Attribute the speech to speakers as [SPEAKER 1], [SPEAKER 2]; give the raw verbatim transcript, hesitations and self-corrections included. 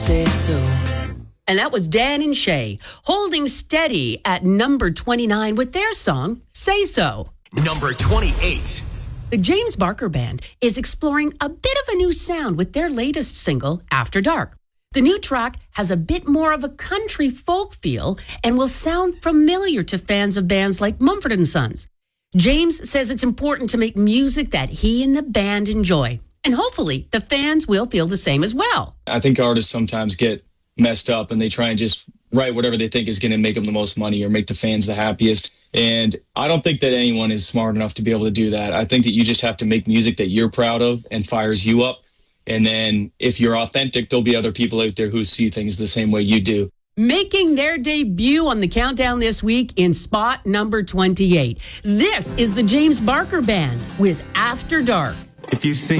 [SPEAKER 1] Say so.
[SPEAKER 2] And that was Dan and Shay holding steady at number twenty-nine with their song, Say So.
[SPEAKER 3] Number twenty-eight.
[SPEAKER 2] The James Barker Band is exploring a bit of a new sound with their latest single, After Dark. The new track has a bit more of a country folk feel and will sound familiar to fans of bands like Mumford and Sons. James says it's important to make music that he and the band enjoy. And hopefully the fans will feel the same as well.
[SPEAKER 4] I think artists sometimes get messed up and they try and just write whatever they think is going to make them the most money or make the fans the happiest. And I don't think that anyone is smart enough to be able to do that. I think that you just have to make music that you're proud of and fires you up. And then if you're authentic, there'll be other people out there who see things the same way you do.
[SPEAKER 2] Making their debut on the countdown this week in spot number twenty-eight. This is the James Barker Band with After Dark.
[SPEAKER 3] If you see